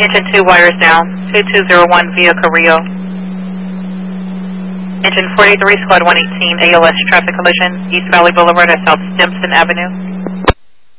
Engine 2 wires down, 2201 via Carrillo. Engine 43, Squad 118, ALS traffic collision, East Valley Boulevard at South Stimson Avenue.